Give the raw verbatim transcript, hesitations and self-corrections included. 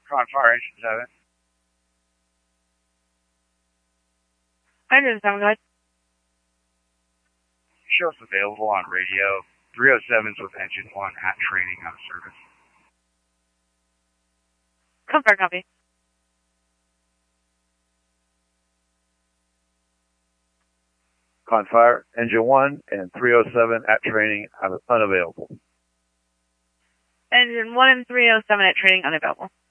Confire Engine seven. Engine seven, go ahead. Show us available on radio. three oh sevens with Engine one at training out of service. Confire, copy. Confire Engine one and three oh seven at training unavailable. Engine one and three oh seven at training unavailable.